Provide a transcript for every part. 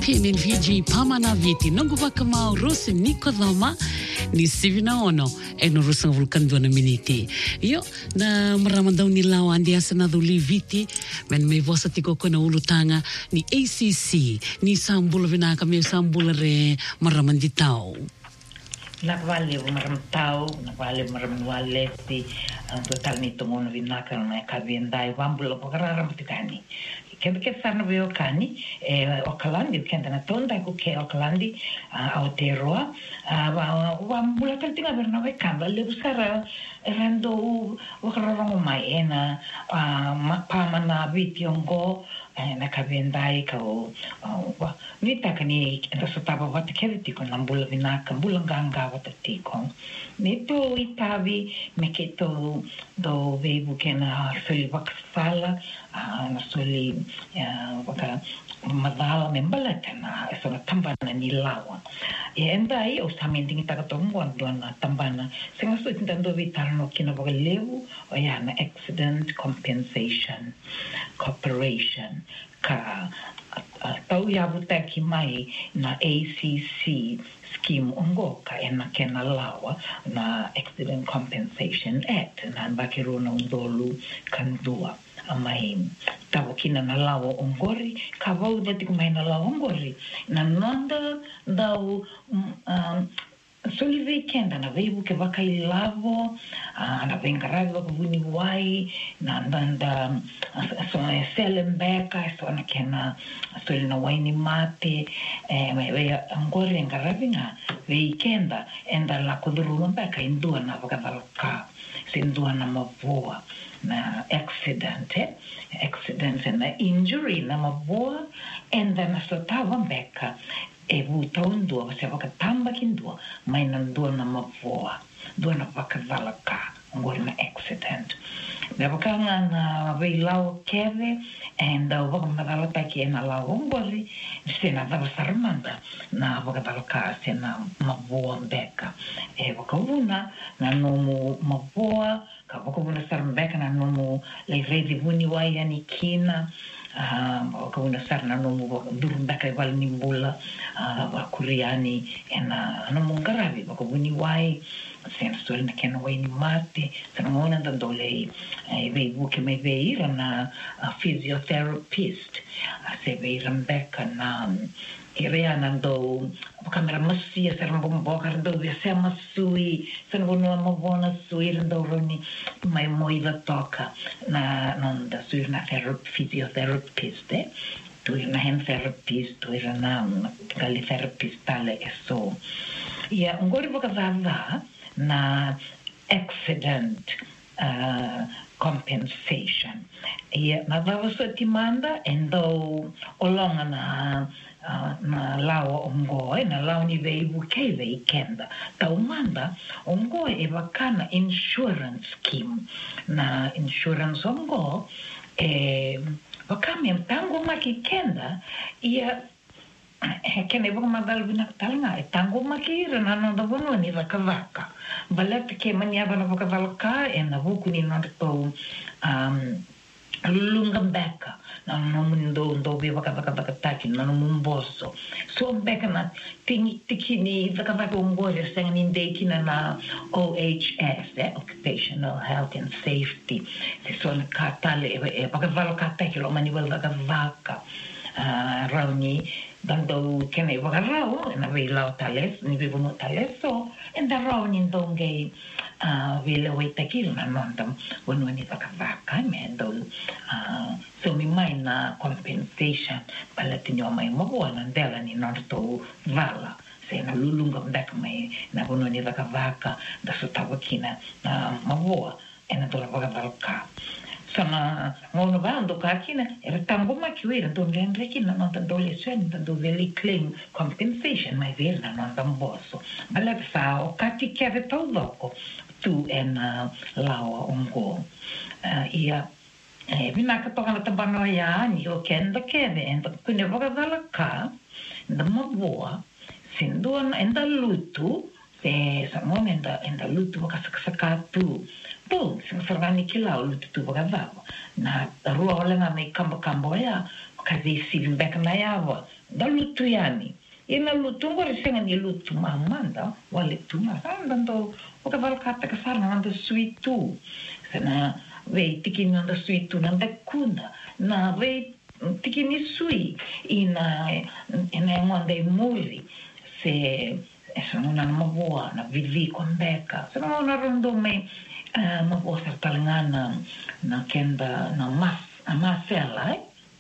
Pimin VG Pamana Viti Nongo Vakamau Rose Nikodama ni Sivina Ono e no Rusang Vulkan 2 miniti. Io na maramandau ni lau andi asana dhuli viti men me vosa tiko kona ulutanga ni ACC ni sambula vinaka me sambula re maramanditau. Nakvale maramtau, nakvale maramwale ti total ni tongono vinaka na kaviendai vambula pokarara mtikani. Kebeke sana veo kani Okalandi kenda na tonda ku ke Okalandi Aotearoa vambula kaltinga berna ve kamba le busara rando wakararong mai ena pamana vitiongo na kabendai ka ni takani enta sotaba wat keriti kon lambula vinaka bulanganga wat tikon ni to itavi meketo do vebu kena soli vaksala na soli waka madala membalata na sona tambana ni lawa enda ai o samending takatongo andona tambana singa so tintando vitarno kina boga levu o ya na accident compensation corporation ka tau ya butaki mai na ACC scheme ongo ka ena kena lawa na accident compensation act na bakiro na undolu kandua amai tavo kina na lawa ongori ka vau deti kumai na lawa ongori na nonda dau soli weekend na veibu ke vakai lavo na vengaragi waka vuni wai na nanda so selembeka so na kena soli na waini mate me ongori engaravi na weekenda enda la kuduru mbeka indua na vakavalaka sindua na mavua na accident na injury na mavua enda na sotava mbeka vuta undua se vaka tamba kindua mai nandua na mavoa dua na vaka valaka ngor na accident me vaka na veilau keve enda vaka madalata ki na la ngori se na vaka sarmanda na vaka valaka se na mavoa beka vaka una na nomu mavoa ka vaka una sarmbeka na nomu le vedi vuni wai ani kina ka una sarna nomu durumbeka igual nimbula kuriani ena nomu ngaravi vaka vuni wai sen stoli na kena wai ni mate sen ngona da dole vei buke mai veira na physiotherapist se veira mbeka na irea nando kamera masia ser mbomboka ndo via se masui sen vono mavona sui ndo roni mai moiva toka na nanda sui na physiotherapist tu na hand therapist tu na gali therapist tale eso ia ngori boka vava na accident compensation ia na vava so timanda endo olonga na lawa ongoe na lawa ni veibu kei kenda taumanda ongoe e vakana insurance scheme na insurance ongo vakame tango maki kenda ia kene vaka madal vina talanga tango maki na nanda vono ni vakavaka balat ke maniaba na vakavalaka na vuku ni nanda to lulunga beka na mundo ndo be vaka taki na mumboso so beka na tikini vaka ngore senga ni dekina na OHS occupational health and safety so na katale vaka valaka taki lo mani vaka rauni dando kene vaka rao na vila tales ni vivo no tales so enda rauni ndonge vile waitakiri na nondam wanu ni vaka mendo so mi mai na compensation palatinyo mai mabua na ndela ni nondo vala se na lulunga mdaka mai na wanu ni vaka da sotawa kina mabua ena dola vaka sama ngono bando kakina era tango makiwira ndo ndendre kina no tandole sen ndo veli claim compensation mai verna no ndamboso bala sa o kati keve toloko tu en lawa ongo ia vina ka toka na tabano ya ni o kenda keve endo kune voga dala ka nda mabua sindua enda lutu sa ngone enda lutu voka sakatu tu sing sargani kila lutu tu voga dava na rua ole na me kamba ya kazi simbeka na yawa da lutu yani ina lutu ngori senga ni lutu mamanda wale tuma sanda ndo okaval kata kasarna nanda suitu sana vei tiki nanda suitu nanda kuna na vei tiki ni sui ina ngonde muri se sono una mavoa na vivi con becca sono una rondome mavoa sartalangana na kenda na masela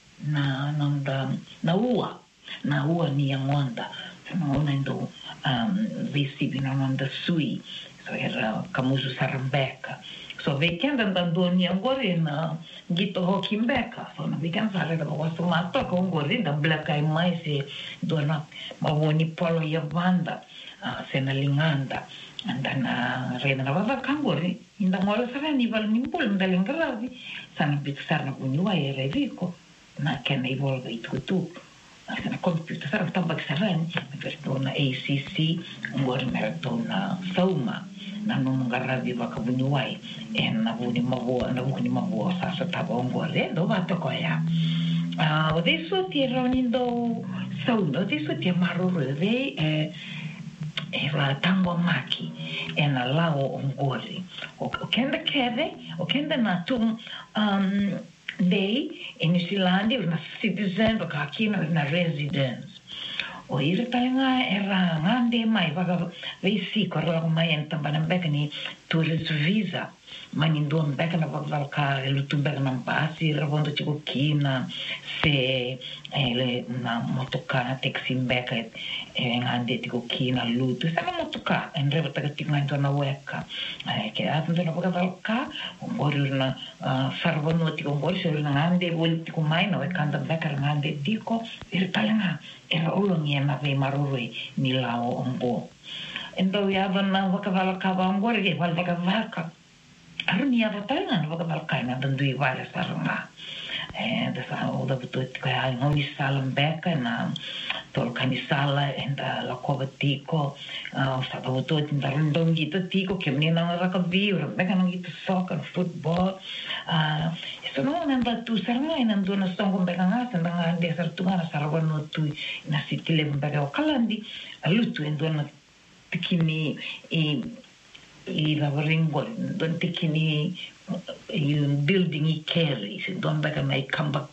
na ua ni angonda sono una indo visi bina nanda sui so era kamuzu sarambeka so vekenda ndandoni angori na gito hoki mbeka so na vekenda sare da wasu mato ko ngori da blaka mai se dona mawoni polo ya banda sena linganda andana rena na baba kangori inda ngolo sare ni val ni bul ndalingalavi sana biksar na kunwa era viko na kena ivolga itutu sana computer sara tambak sarani dona ACC ngori meratona sauma na nungaravi vakavuniwai na vuni mavua sasa tava ongore ndo vatokoya odeso ti raunindo sauna odeso ti marureve era tango maki na lao ongore okenda kede okenda na tum day in New Zealand na citizen vakakino na residence o ira tainga era ngande mai vaga veisi korla mai entambana bekani tourist visa mani ndon bekana vaga lutumbe na basi ravondo chikukina se ele na motoka taxi beka ngande tikukina lutu sana motokaendre bataga tinga na weka ke atndo na vaga ngori na sarvono tikongori se na ngande volti kumai na wekanda beka ngande tiko ira tainga era ulongi na ve maruri ni lao ombo endo ya vana vakavala kava ongore ke val vakavalka aruni avatanga na vakavalka na dandui vala saranga da sa oda butot ka ngoni salam beka na tolkani sala enda la kova tiko sa butot ndarundong gitu tiko kemni na rakavi beka nang gitu soccer football sono nanda tu saranga nando na stongo beka ngasa ndanga de sartunga na sarwano tu na sitile beka kalandi alutu endo na tikini i lavaringo don tikini building i carry se don beka mai kamba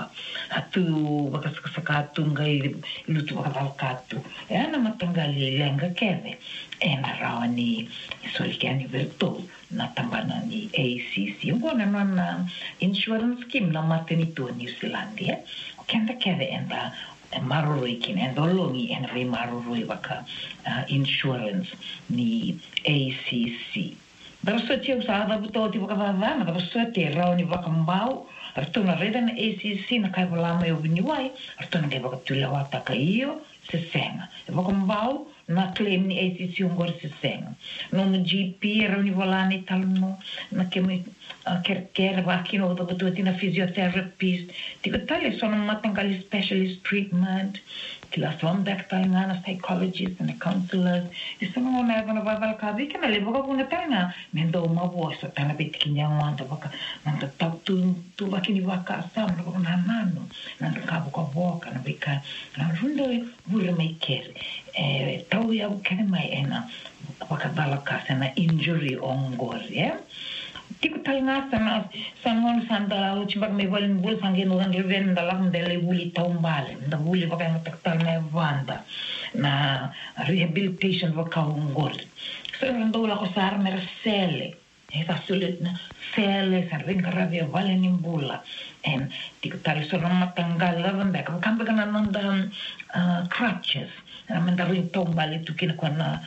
atu baka sakatu ngai lutu baka valkatu ana matangali lenga keve na rawani solikani verto na tambana ni ACC ngona na insurance scheme na maternity New Zealand kenda keve enda marurui kine dolongi en re marurui baka insurance ni ACC Darso tia usada buto ti baka vana darso tia rauni baka mbau artona reda na ACC na kai volama eu viniwai artona ke baka tulawa taka iyo se senga baka mbau na claim ni ACC ungor se senga no GP rauni volani talmo na kemi kerker vakino do buto tina physiotherapist ti tale sono matangali specialist treatment kila son back tainga na psychologist and counselors isono na gona bagal kabi kana le boga bunga tanga mendo ma voice tana bitkinya wanda baka nanda tu bakini waka sam no na mano nanda kabu ka boka na bika na rundo bure mai ker tau ya kana mai ena baka balaka sana injury on gori Tiku talinga sana sangon sanda ucimbak me volin bul sange no dan reven dalam dele buli taumbale da buli baka taktal me vanda na rehabilitation baka ungor so ndo la ko sar mersele esa sulit na sele sa ring karavia vale nimbula en tiku tali so matanggal lavan baka kambe kana nanda crutches na manda ring taumbale tukina kwana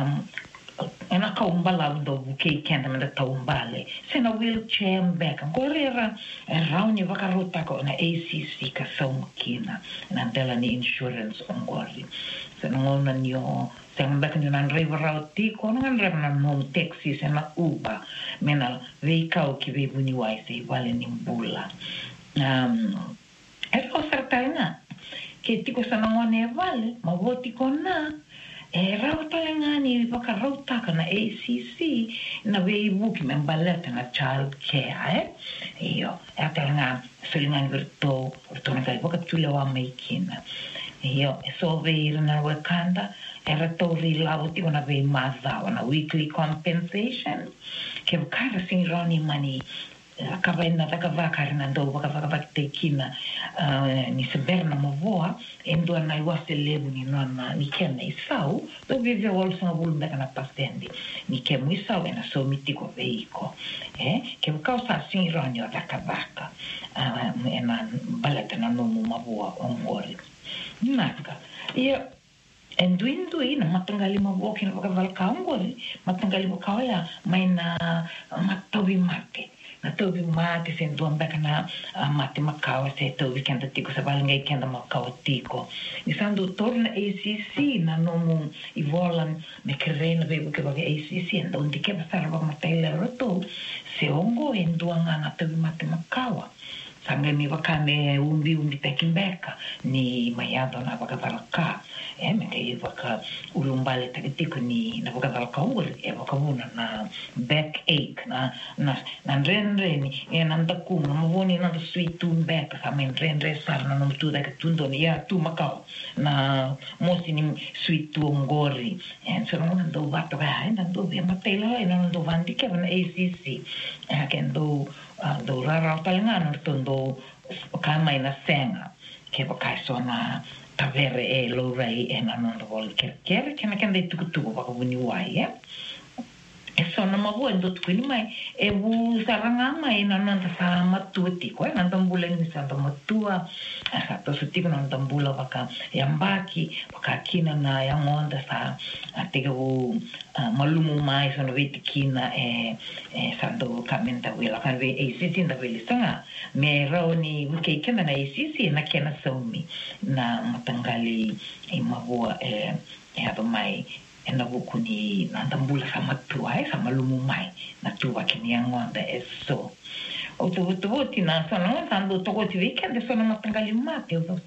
ena kaumbala do buke kenda manda taumbale sena wheelchair back gorera rauni vakarota ko na ACC ka saumkina na dela ni insurance ongori sena ngona nyo sena back ni nan riverauti ko nan rena non taxi sena uba mena veikau ki bebuni wai se vale nimbula ero sartaina ke tiko sana ngone vale mavoti ko na rau talangani whakarau na ACC na wei wuki me mbaleta na child care, Io, e talanga filingani virto, na kai wakatula wa meikina. Io, e so wei na wakanda, e ratori lauti wana wei maza, wana weekly compensation, ke wakara singroni mani, kavaina takavakarina ndo wakavakatekina ni seberna mavoa endo na iwase levu ni nona ni kena isau do vive olso na volunda kana pastendi ni kemu isau ena so mitiko veiko ke causa sin ronyo takavaka ena balata na nomu mavoa ongori naka ia endui na matangali mavoa kina wakavalka ongori matangali wakawaya maina matobi mate na tobi mate sen duan beka na mate makawa se tobi kenda tiko sa balingai kenda makawa tiko. Ni sandu torna ACC na nomu I volan me kerena bebu ke bagi ACC enda undi ke basara bak matele roto se ongo enduanga na tobi mate makawa. Sanga mi wakame umbi peking beka ni mayado na wakavalaka. Me kaya waka ulumbale takitiko ni na wakavalaka uri wakavuna na backache na renre ni nanda kum na mavoni nanda sweet tune back sa men renre sar na nom tu da tundo ni ya tu makao na mosi ni sweet tu ngori so no ndo vato ga ndo via matela ndo vandi ke na ACC kendo do rara talangano tondo kama ina senga ke bakai sona tavere e lo rei e na non vol kerker ke na kende tuku bakabuni wai e sono mavu endo tukuni mai e bu saranga mai na non sa matuti ko na tambula ni sa matua sa to suti na tambula baka yambaki baka kina na yangonda sa atega bu malumu mai sono vitikina e sando kamenta wila kan ve ACC da veli sanga me raoni buke kena na ACC na kena somi na matangali e mavu e aba mai na bukuni na tambula sama tua sama lumu mai na tua kini yang onda eso o tu tina sono tanto toko ti weekend sono matangali mate o